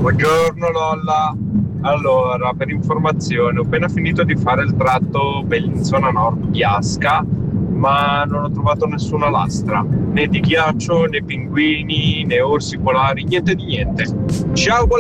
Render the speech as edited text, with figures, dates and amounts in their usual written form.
Buongiorno Lolla. Allora, per informazione, ho appena finito di fare il tratto Bellinzona Nord Biasca, ma non ho trovato nessuna lastra, né di ghiaccio, né pinguini, né orsi polari, niente di niente. Ciao.